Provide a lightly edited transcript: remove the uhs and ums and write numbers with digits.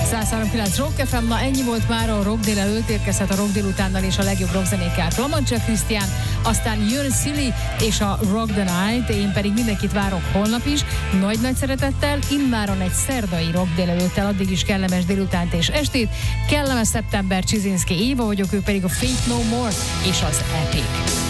103.9 Rock FM, na ennyi volt már a Rock délelőtt, érkezhet a Rock délutánnal és a legjobb rockzenékkel Lamancsák Krisztián, aztán jön Silly és a Rock the Night, én pedig mindenkit várok holnap is, nagy-nagy szeretettel, immáron egy szerdai Rock délelőttel, addig is kellemes délutánt és estét, kellemes szeptember, Csizinszki Éva vagyok, ő pedig a Faith No More és az Epic.